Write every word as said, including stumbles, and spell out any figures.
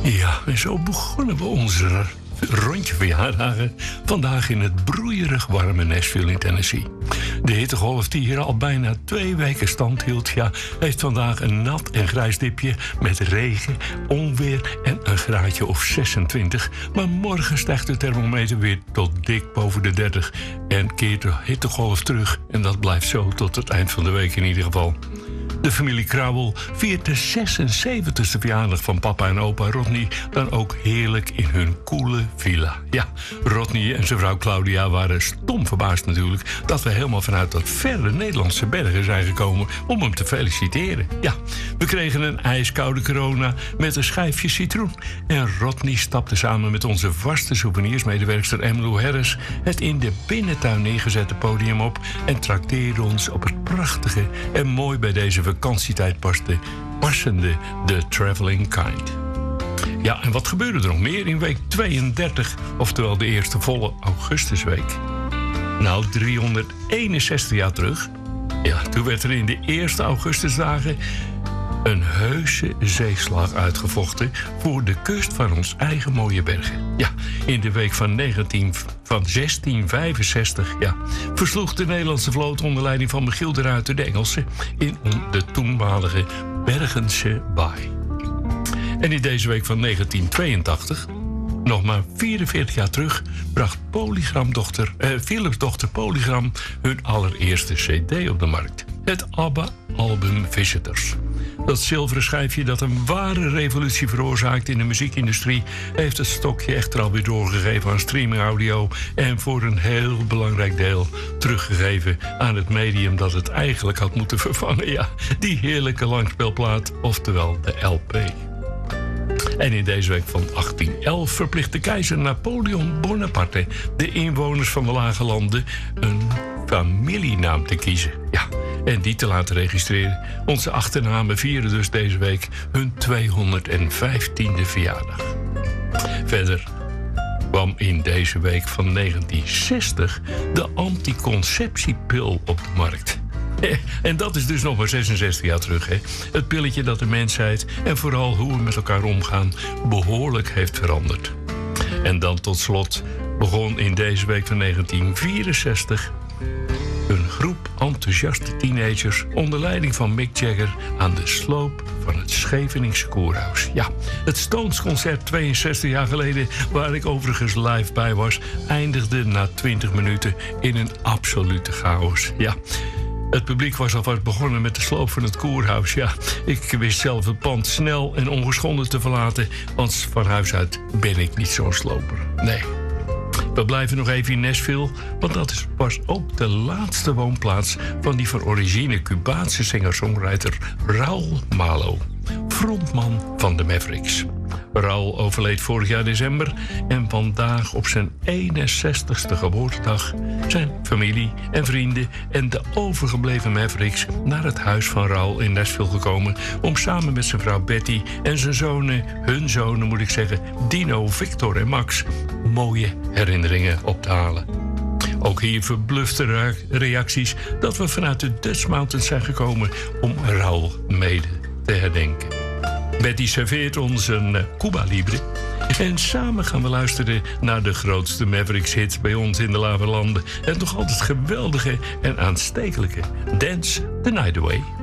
Ja, en zo begonnen we onze rondje verjaardagen vandaag in het broeierig warme Nashville in Tennessee. De hittegolf die hier al bijna twee weken stand hield, ja, heeft vandaag een nat en grijs dipje met regen, onweer en een graadje of zesentwintig. Maar morgen stijgt de thermometer weer tot dik boven de dertig en keert de hittegolf terug. En dat blijft zo tot het eind van de week in ieder geval. De familie Krauwel viert de zesenzeventigste verjaardag van papa en opa Rodney dan ook heerlijk in hun koele villa. Ja, Rodney en zijn vrouw Claudia waren stom verbaasd natuurlijk dat we helemaal vanuit dat verre Nederlandse bergen zijn gekomen om hem te feliciteren. Ja, we kregen een ijskoude corona met een schijfje citroen. En Rodney stapte samen met onze vaste souvenirsmedewerkster Emmylou Harris het in de binnentuin neergezette podium op en trakteerde ons op het prachtige en mooi bij deze vakantietijd paste, passende The Traveling Kind. Ja, en wat gebeurde er nog meer in week tweeëndertig, oftewel de eerste volle augustusweek? Nou, driehonderdeenenzestig jaar terug, ja, toen werd er in de eerste augustusdagen een heuse zeeslag uitgevochten voor de kust van ons eigen mooie bergen. Ja, in de week van, negentien, van zestienvijfenzestig ja, versloeg de Nederlandse vloot onder leiding van Michiel de Ruyter de Engelsen in de toenmalige Bergense Baai. En in deze week van negentien tweeëntachtig, nog maar vierenveertig jaar terug, bracht Polygramdochter, eh, Philips dochter Polygram hun allereerste cd op de markt. Het ABBA-album Visitors. Dat zilveren schijfje dat een ware revolutie veroorzaakt in de muziekindustrie heeft het stokje echter alweer doorgegeven aan streamingaudio en voor een heel belangrijk deel teruggegeven aan het medium dat het eigenlijk had moeten vervangen. Ja, die heerlijke langspeelplaat, oftewel de L P. En in deze week van achttien elf verplicht de keizer Napoleon Bonaparte de inwoners van de Lage Landen een familienaam te kiezen. Ja, en die te laten registreren. Onze achternamen vieren dus deze week hun tweehonderdvijftiende verjaardag. Verder kwam in deze week van negentien zestig de anticonceptiepil op de markt. En dat is dus nog maar zesenzestig jaar terug. Hè? Het pilletje dat de mensheid en vooral hoe we met elkaar omgaan behoorlijk heeft veranderd. En dan tot slot begon in deze week van negentien vierenzestig een groep enthousiaste teenagers onder leiding van Mick Jagger aan de sloop van het Scheveningse Koerhuis. Ja, het Stones-concert tweeënzestig jaar geleden, waar ik overigens live bij was, eindigde na twintig minuten in een absolute chaos. Ja. Het publiek was alvast begonnen met de sloop van het Koerhuis. Ja, ik wist zelf het pand snel en ongeschonden te verlaten, want van huis uit ben ik niet zo'n sloper. Nee. We blijven nog even in Nashville, want dat is pas ook de laatste woonplaats van die van origine Cubaanse singer-songwriter Raúl Malo, frontman van de Mavericks. Raúl overleed vorig jaar december en vandaag op zijn eenenzestigste geboortedag zijn familie en vrienden en de overgebleven Mavericks naar het huis van Raúl in Nashville gekomen om samen met zijn vrouw Betty en zijn zonen, hun zonen moet ik zeggen, Dino, Victor en Max, mooie herinneringen op te halen. Ook hier verblufte reacties dat we vanuit de Dutch Mountains zijn gekomen om Raúl mede te herdenken. Betty serveert ons een Cuba Libre. En samen gaan we luisteren naar de grootste Mavericks-hits bij ons in de lage landen. En toch altijd geweldige en aanstekelijke Dance the Night Away.